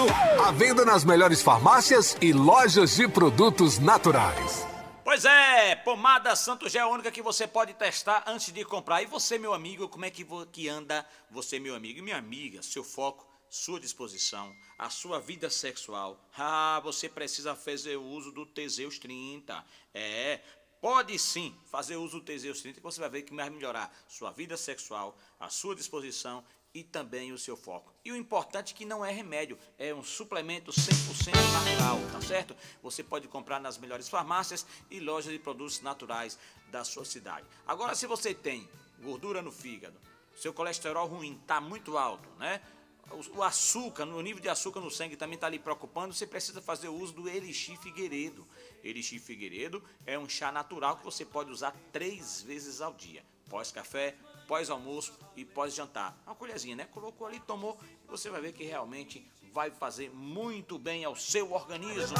Verão, à venda nas melhores farmácias e lojas de produtos naturais. Pois é, pomada Santo Gel é a única que você pode testar antes de comprar. E você, meu amigo, como é que anda você, meu amigo e minha amiga? Seu foco, sua disposição, a sua vida sexual. Você precisa fazer uso do Teseus 30. Pode sim fazer uso do Teseus 30 que você vai ver que vai melhorar sua vida sexual, a sua disposição e também o seu foco. E o importante é que não é remédio, é um suplemento 100% natural, tá certo? Você pode comprar nas melhores farmácias e lojas de produtos naturais da sua cidade. Agora, se você tem gordura no fígado, seu colesterol ruim está muito alto, né? O açúcar, o nível de açúcar no sangue também está lhe preocupando, você precisa fazer uso do Elixir Figueiredo. Elixir Figueiredo é um chá natural que você pode usar 3 vezes ao dia, pós-café, pós-almoço e pós-jantar. Uma colherzinha, né? Colocou ali, tomou, e você vai ver que realmente vai fazer muito bem ao seu organismo.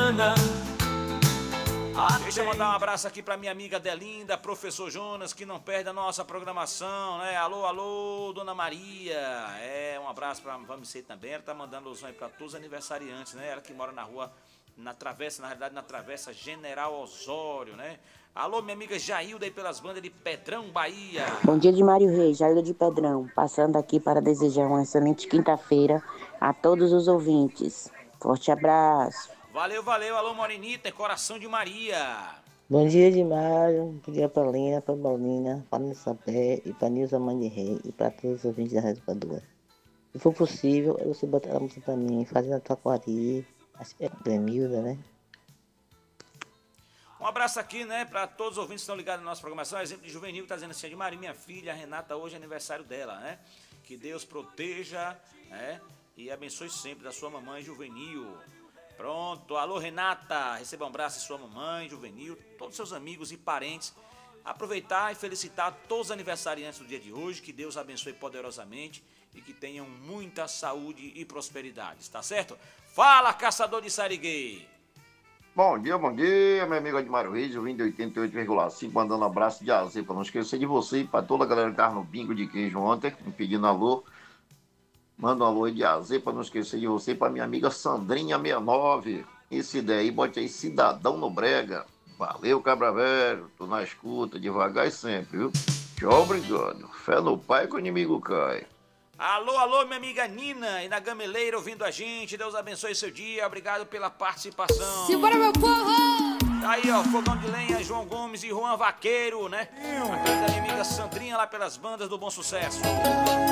Deixa eu mandar um abraço aqui pra minha amiga Delinda, professor Jonas, que não perde a nossa programação, né? Alô, alô, Dona Maria. Um abraço pra Vamicê também. Ela tá mandando alusão aí pra todos os aniversariantes, né? Ela que mora na rua, na travessa General Osório, né? Alô, minha amiga Jailda aí pelas bandas de Pedrão, Bahia. Bom dia de Mário Reis, Jailda de Pedrão. Passando aqui para desejar uma excelente quinta-feira a todos os ouvintes. Forte abraço. Valeu, alô Morenita, coração de Maria. Bom dia de Mário, bom dia para Lina, para Paulina, para Nilson Pé e para Nilson Mãe de Rei e para todos os ouvintes da Rádio Padua. Se for possível, você botar a música para mim, fazer a Taquari, acho que é Bremilda, né? Um abraço aqui, né, para todos os ouvintes que estão ligados na nossa programação. Exemplo de Juvenil, que está dizendo assim, de Maria, minha filha, a Renata, hoje é aniversário dela, né? Que Deus proteja, né, e abençoe sempre da sua mamãe Juvenil. Pronto, alô Renata, receba um abraço de sua mamãe, Juvenil, todos seus amigos e parentes. Aproveitar e felicitar todos os aniversariantes do dia de hoje, que Deus abençoe poderosamente e que tenham muita saúde e prosperidade, tá certo? Fala, caçador de Sariguei! Bom dia, meu amigo Edmário Reis, eu vim de 88,5, mandando um abraço de azeite, para não esquecer de você e para toda a galera que estava no bingo de queijo ontem, me pedindo alô. Manda um alô aí de azeite, para não esquecer de você, para minha amiga Sandrinha69. Esse daí, bote aí Cidadão no Brega. Valeu, cabra velho, tô na escuta, devagar e sempre, viu? Tchau, obrigado. Fé no pai que o inimigo cai. Alô, minha amiga Nina, e na Gameleira ouvindo a gente. Deus abençoe seu dia, obrigado pela participação. Simbora, meu povo! Tá aí, ó, Fogão de Lenha, João Gomes e Juan Vaqueiro, né? Aqui da minha amiga Sandrinha lá pelas bandas do Bom Sucesso.